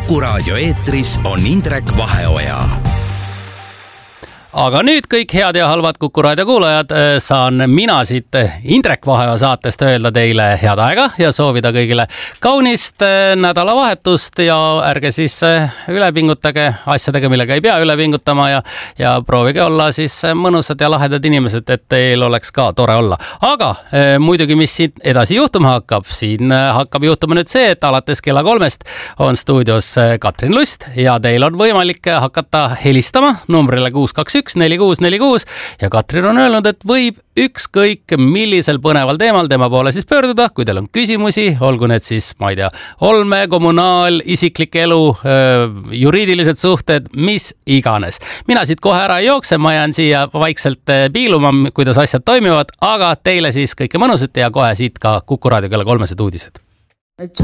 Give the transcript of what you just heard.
Kuku Raadio eetris on Indrek Vaheoja. Aga nüüd kõik head ja halvad Kuku Raadio kuulajad, saan mina siit Indrek Vaheoja saatest öelda teile head aega ja soovida kõigile kaunist nädalavahetust ja ärge siis üle pingutage asjadega, millega ei pea üle pingutama ja proovige olla siis mõnusad ja lahedad inimesed, et teil oleks ka tore olla. Aga muidugi, mis siit edasi juhtuma hakkab, siin hakkab juhtuma nüüd see, et alates kella 3 on stuudios Katrin Lust ja teil on võimalik hakata helistama numbrile 621-4646 ja Katrin on öelnud, et võib ükskõik millisel põneval teemal tema poole siis pöörduda, kui teil on küsimusi, olgu need siis, ma ei tea, olme, kommunaal, isiklik elu, juriidilised suhted, mis iganes. Mina siit kohe ära ei jookse, ma jään siia vaikselt piiluma, kuidas asjad toimivad, aga teile siis kõike mõnusat ja kohe siit ka Kuku Raadio kella 3 uudised.